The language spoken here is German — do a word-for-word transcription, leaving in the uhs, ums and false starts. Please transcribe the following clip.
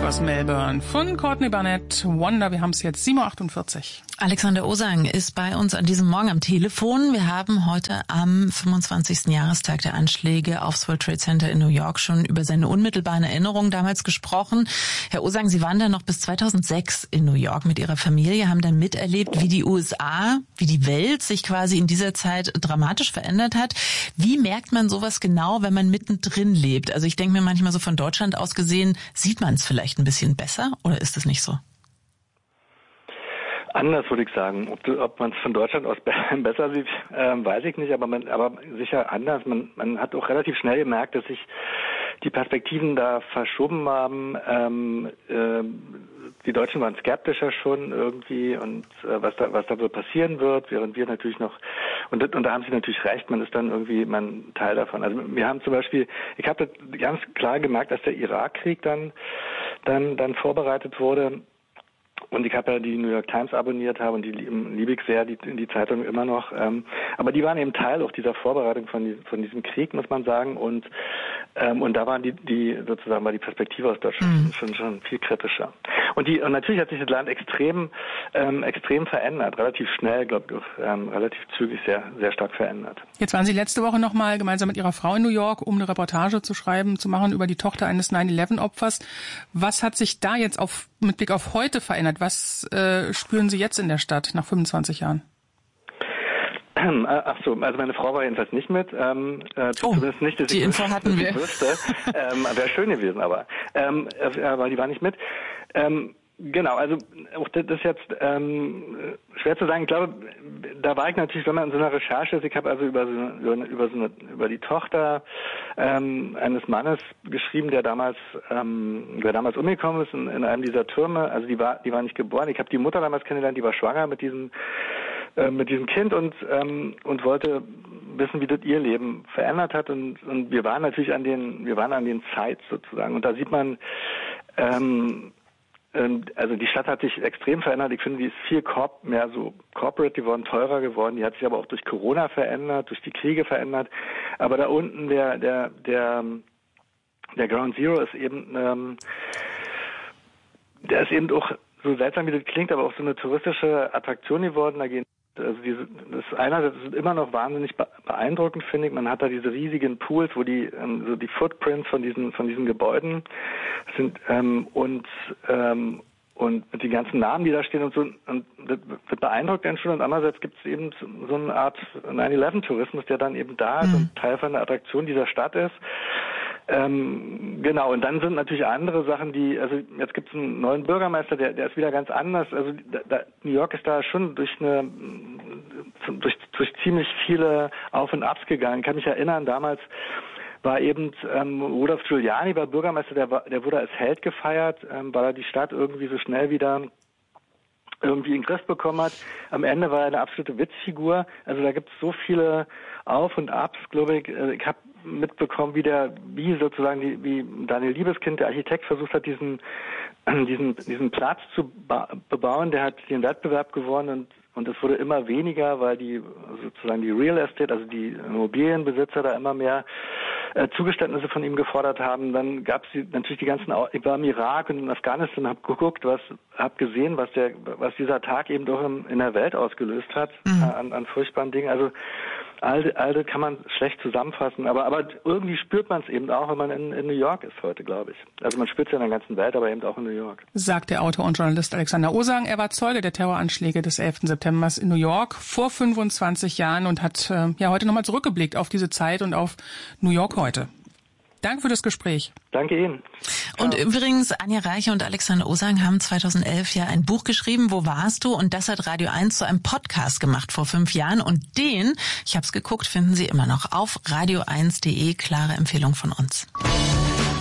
aus Melbourne von Courtney Barnett. Wonder, wir haben es jetzt sieben Uhr achtundvierzig. Alexander Osang ist bei uns an diesem Morgen am Telefon. Wir haben heute am fünfundzwanzigsten Jahrestag der Anschläge aufs World Trade Center in New York schon über seine unmittelbaren Erinnerungen damals gesprochen. Herr Osang, Sie waren dann noch bis zweitausendsechs in New York mit Ihrer Familie, haben dann miterlebt, wie die U S A, wie die Welt sich quasi in dieser Zeit dramatisch verändert hat. Wie merkt man sowas genau, wenn man mittendrin lebt? Also ich denke mir manchmal so von Deutschland aus gesehen, sieht man es vielleicht ein bisschen besser oder ist es nicht so? Anders würde ich sagen. Ob, ob man es von Deutschland aus besser sieht, äh, weiß ich nicht, aber man, aber sicher anders. Man, man hat auch relativ schnell gemerkt, dass sich die Perspektiven da verschoben haben. Ähm, äh, die Deutschen waren skeptischer schon irgendwie und äh, was da was da wohl passieren wird, während wir natürlich noch und, und da haben sie natürlich recht. Man ist dann irgendwie man Teil davon. Also wir haben zum Beispiel, ich habe ganz klar gemerkt, dass der Irakkrieg dann dann dann vorbereitet wurde. Und ich habe ja die New York Times abonniert, habe und die liebe ich sehr, die, die Zeitung immer noch. Ähm, aber die waren eben Teil auch dieser Vorbereitung von, die, von diesem Krieg, muss man sagen. Und ähm, und da waren die, die sozusagen war die Perspektive aus Deutschland mhm. schon schon viel kritischer. Und die und natürlich hat sich das Land extrem ähm, extrem verändert, relativ schnell, glaube ich, auch, ähm, relativ zügig sehr sehr stark verändert. Jetzt waren Sie letzte Woche noch mal gemeinsam mit Ihrer Frau in New York, um eine Reportage zu schreiben, zu machen über die Tochter eines neun elf Opfers. Was hat sich da jetzt auf mit Blick auf heute verändert? Was äh, spüren Sie jetzt in der Stadt nach fünfundzwanzig Jahren? Ach so, also meine Frau war jedenfalls nicht mit. Ähm, äh, oh, zumindest nicht, dass die ich Info hatten wir. Wüsste. ähm, wäre schön gewesen, aber ähm, aber die war nicht mit. Ähm, Genau, also auch das ist jetzt ähm, schwer zu sagen. Ich glaube, da war ich natürlich, wenn man in so einer Recherche ist, ich habe also über so eine, über so eine, über die Tochter ähm, eines Mannes geschrieben, der damals ähm, der damals umgekommen ist in, in einem dieser Türme. Also die war die war nicht geboren. Ich habe die Mutter damals kennengelernt, die war schwanger mit diesem äh, mit diesem Kind und ähm, und wollte wissen, wie das ihr Leben verändert hat und und wir waren natürlich an den wir waren an den Sites sozusagen und da sieht man ähm, also die Stadt hat sich extrem verändert. Ich finde, die ist viel corp- mehr so corporate geworden, teurer geworden. Die hat sich aber auch durch Corona verändert, durch die Kriege verändert. Aber da unten der der der der Ground Zero ist eben ähm, der ist eben auch so seltsam, wie das klingt, aber auch so eine touristische Attraktion geworden. Da gehen also diese, das ist einerseits ist immer noch wahnsinnig beeindruckend, finde ich. Man hat da diese riesigen Pools, wo die ähm, so die Footprints von diesen von diesen Gebäuden sind ähm, und ähm, und mit den ganzen Namen, die da stehen und so und das, das beeindruckt einen schon. Und andererseits gibt es eben so eine Art neun elf Tourismus, der dann eben da ist mhm. und Teil von der Attraktion dieser Stadt ist. Ähm, genau, und dann sind natürlich andere Sachen, die, also jetzt gibt es einen neuen Bürgermeister, der, der ist wieder ganz anders. Also da, da, New York ist da schon durch eine durch, durch ziemlich viele Auf und Abs gegangen. Ich kann mich erinnern, damals war eben ähm, Rudolph Giuliani, war Bürgermeister, der, war, der wurde als Held gefeiert, ähm, weil er die Stadt irgendwie so schnell wieder irgendwie in den Griff bekommen hat. Am Ende war er eine absolute Witzfigur. Also da gibt es so viele Auf und Abs, glaube ich. Ich habe mitbekommen, wie der, wie sozusagen die, wie Daniel Liebeskind, der Architekt, versucht hat, diesen, diesen, diesen Platz zu ba- bebauen. Der hat den Wettbewerb gewonnen und und es wurde immer weniger, weil die sozusagen die Real Estate, also die Immobilienbesitzer da immer mehr äh, Zugeständnisse von ihm gefordert haben. Dann gab es natürlich die ganzen, ich war im Irak und in Afghanistan, habe geguckt, was, habe gesehen, was der, was dieser Tag eben doch in, in der Welt ausgelöst hat mhm. äh, an, an furchtbaren Dingen. Also all, all das kann man schlecht zusammenfassen, aber aber irgendwie spürt man es eben auch, wenn man in, in New York ist heute, glaube ich. Also man spürt es ja in der ganzen Welt, aber eben auch in New York. Sagt der Autor und Journalist Alexander Osang. Er war Zeuge der Terroranschläge des elften September in New York vor fünfundzwanzig Jahren und hat äh, ja heute nochmal zurückgeblickt auf diese Zeit und auf New York heute. Danke für das Gespräch. Danke Ihnen. Und ja. übrigens, Anja Reiche und Alexander Osang haben zweitausendelf ja ein Buch geschrieben, Wo warst du? Und das hat Radio eins zu einem Podcast gemacht vor fünf Jahren. Und den, ich habe es geguckt, finden Sie immer noch auf radio eins punkt de. Klare Empfehlung von uns.